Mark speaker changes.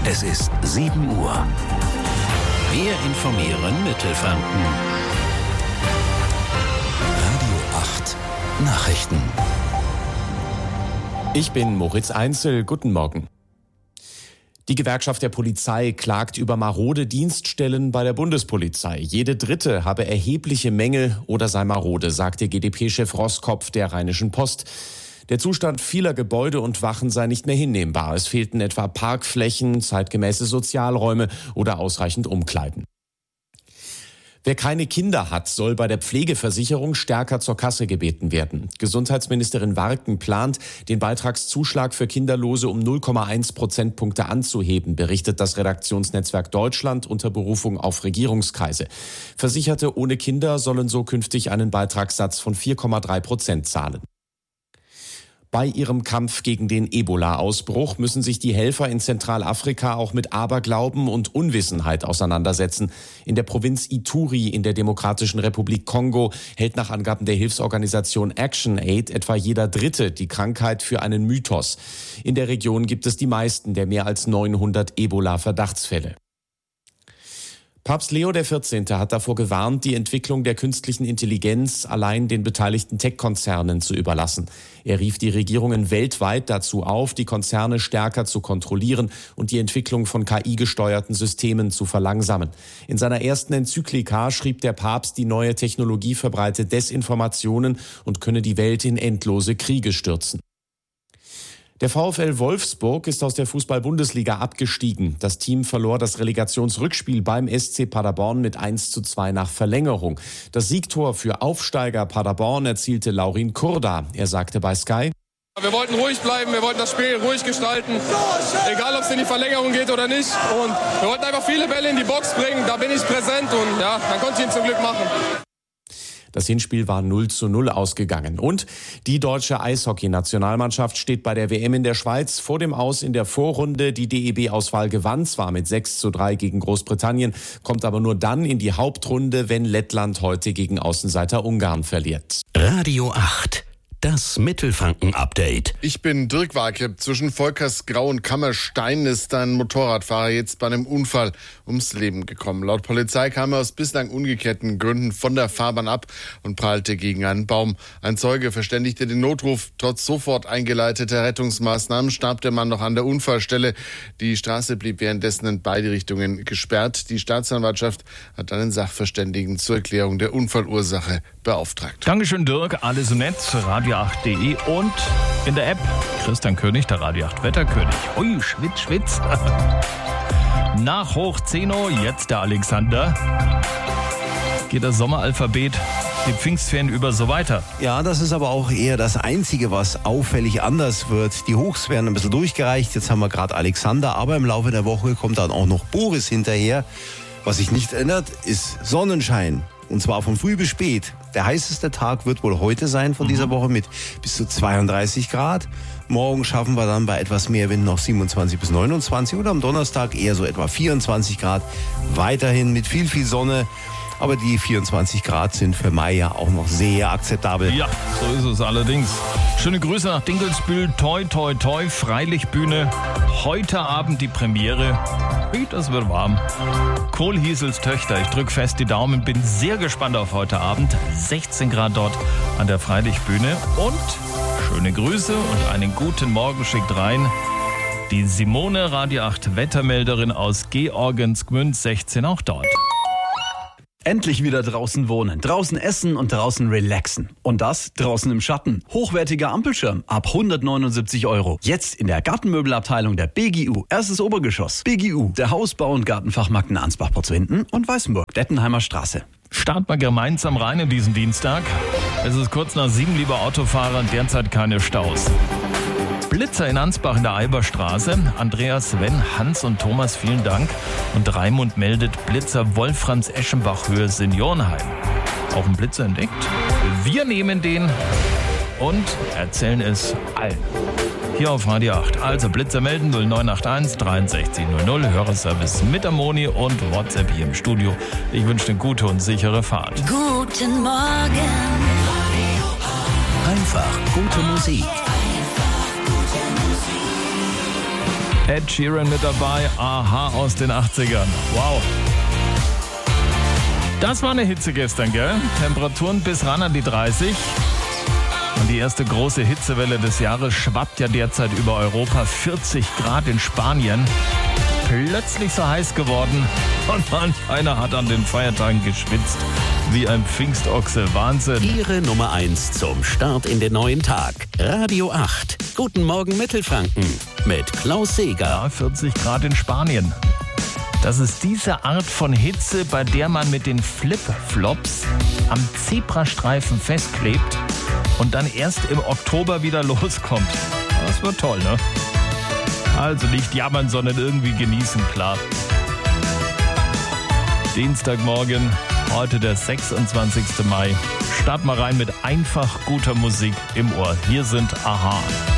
Speaker 1: Es ist 7 Uhr. Wir informieren Mittelfranken. Radio 8 Nachrichten.
Speaker 2: Ich bin Moritz Einzel. Guten Morgen. Die Gewerkschaft der Polizei klagt über marode Dienststellen bei der Bundespolizei. Jede dritte habe erhebliche Mängel oder sei marode, sagte GdP-Chef Roskopf der Rheinischen Post. Der Zustand vieler Gebäude und Wachen sei nicht mehr hinnehmbar. Es fehlten etwa Parkflächen, zeitgemäße Sozialräume oder ausreichend Umkleiden. Wer keine Kinder hat, soll bei der Pflegeversicherung stärker zur Kasse gebeten werden. Gesundheitsministerin Warken plant, den Beitragszuschlag für Kinderlose um 0,1 Prozentpunkte anzuheben, berichtet das Redaktionsnetzwerk Deutschland unter Berufung auf Regierungskreise. Versicherte ohne Kinder sollen so künftig einen Beitragssatz von 4,3% zahlen. Bei ihrem Kampf gegen den Ebola-Ausbruch müssen sich die Helfer in Zentralafrika auch mit Aberglauben und Unwissenheit auseinandersetzen. In der Provinz Ituri in der Demokratischen Republik Kongo hält nach Angaben der Hilfsorganisation ActionAid etwa jeder Dritte die Krankheit für einen Mythos. In der Region gibt es die meisten der mehr als 900 Ebola-Verdachtsfälle. Papst Leo XIV. Hat davor gewarnt, die Entwicklung der künstlichen Intelligenz allein den beteiligten Tech-Konzernen zu überlassen. Er rief die Regierungen weltweit dazu auf, die Konzerne stärker zu kontrollieren und die Entwicklung von KI-gesteuerten Systemen zu verlangsamen. In seiner ersten Enzyklika schrieb der Papst, die neue Technologie verbreite Desinformationen und könne die Welt in endlose Kriege stürzen. Der VfL Wolfsburg ist aus der Fußball-Bundesliga abgestiegen. Das Team verlor das Relegationsrückspiel beim SC Paderborn mit 1:2 nach Verlängerung. Das Siegtor für Aufsteiger Paderborn erzielte Laurin Kurda. Er sagte bei Sky:
Speaker 3: Wir wollten ruhig bleiben, wir wollten das Spiel ruhig gestalten, egal ob es in die Verlängerung geht oder nicht. Und wir wollten einfach viele Bälle in die Box bringen, da bin ich präsent und ja, dann konnte ich ihn zum Glück machen.
Speaker 2: Das Hinspiel war 0:0 ausgegangen. Und die deutsche Eishockey-Nationalmannschaft steht bei der WM in der Schweiz vor dem Aus in der Vorrunde. Die DEB-Auswahl gewann zwar mit 6:3 gegen Großbritannien, kommt aber nur dann in die Hauptrunde, wenn Lettland heute gegen Außenseiter Ungarn verliert.
Speaker 1: Radio 8. Das Mittelfranken-Update.
Speaker 4: Ich bin Dirk Warke. Zwischen Volkersgrau und Kammerstein ist ein Motorradfahrer jetzt bei einem Unfall ums Leben gekommen. Laut Polizei kam er aus bislang ungeklärten Gründen von der Fahrbahn ab und prallte gegen einen Baum. Ein Zeuge verständigte den Notruf. Trotz sofort eingeleiteter Rettungsmaßnahmen starb der Mann noch an der Unfallstelle. Die Straße blieb währenddessen in beide Richtungen gesperrt. Die Staatsanwaltschaft hat einen Sachverständigen zur Erklärung der Unfallursache beauftragt.
Speaker 5: Dankeschön, Dirk. Alles so nett. Radio8.de und in der App Christian König, der Radio 8 Wetterkönig. Ui, schwitzt. Nach hoch 10 Uhr, jetzt der Alexander. Geht das Sommeralphabet die Pfingstferien über so weiter?
Speaker 6: Ja, das ist aber auch eher das Einzige, was auffällig anders wird. Die Hochs werden ein bisschen durchgereicht. Jetzt haben wir gerade Alexander, aber im Laufe der Woche kommt dann auch noch Boris hinterher. Was sich nicht ändert, ist Sonnenschein. Und zwar von früh bis spät. Der heißeste Tag wird wohl heute sein von dieser Woche mit bis zu 32 Grad. Morgen schaffen wir dann bei etwas mehr Wind noch 27 bis 29 und am Donnerstag eher so etwa 24 Grad. Weiterhin mit viel Sonne. Aber die 24 Grad sind für Mai ja auch noch sehr akzeptabel.
Speaker 5: Ja, so ist es allerdings. Schöne Grüße nach Dinkelsbühl. Toi, toi, toi. Freilichtbühne. Heute Abend die Premiere. Das wird warm. Kohlhiesels Töchter. Ich drücke fest die Daumen. Bin sehr gespannt auf heute Abend. 16 Grad dort an der Freilichtbühne. Und schöne Grüße und einen guten Morgen schickt rein die Simone, Radio 8 Wettermelderin aus Georgensgmünd, 16 auch dort.
Speaker 7: Endlich wieder draußen wohnen, draußen essen und draußen relaxen. Und das draußen im Schatten. Hochwertiger Ampelschirm ab 179 €. Jetzt in der Gartenmöbelabteilung der BGU. Erstes Obergeschoss. BGU, der Hausbau- und Gartenfachmarkt in Ansbach-Potzwinden und Weißenburg, Dettenheimer Straße.
Speaker 5: Starten wir gemeinsam rein in diesen Dienstag. Es ist kurz nach 7, lieber Autofahrer, derzeit keine Staus. Blitzer in Ansbach in der Eiberstraße. Andreas, Sven, Hans und Thomas, vielen Dank. Und Raimund meldet Blitzer Wolframs-Eschenbach Höhe Seniorenheim. Auch ein Blitzer entdeckt. Wir nehmen den und erzählen es allen. Hier auf Radio 8. Also Blitzer melden 0981 63 00. Hörerservice mit der Moni und WhatsApp hier im Studio. Ich wünsche eine gute und sichere Fahrt.
Speaker 8: Guten Morgen.
Speaker 1: Einfach gute Musik.
Speaker 5: Ed Sheeran mit dabei, Aha aus den 80ern. Wow. Das war eine Hitze gestern, gell? Temperaturen bis ran an die 30. Und die erste große Hitzewelle des Jahres schwappt ja derzeit über Europa. 40 Grad in Spanien. Plötzlich so heiß geworden. Und manch einer hat an den Feiertagen geschwitzt. Wie ein Pfingstochse. Wahnsinn.
Speaker 1: Ihre Nummer 1 zum Start in den neuen Tag. Radio 8. Guten Morgen Mittelfranken. Mit Klaus Seger.
Speaker 5: Ja, 40 Grad in Spanien. Das ist diese Art von Hitze, bei der man mit den Flip-Flops am Zebrastreifen festklebt und dann erst im Oktober wieder loskommt. Das wird toll, ne? Also nicht jammern, sondern irgendwie genießen, klar. Dienstagmorgen, heute der 26. Mai. Start mal rein mit einfach guter Musik im Ohr. Hier sind Aha.